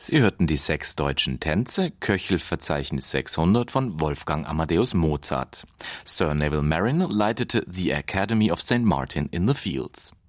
Sie hörten die 6 deutschen Tänze, Köchel-Verzeichnis 600 von Wolfgang Amadeus Mozart. Sir Neville Marriner leitete The Academy of St. Martin in the Fields.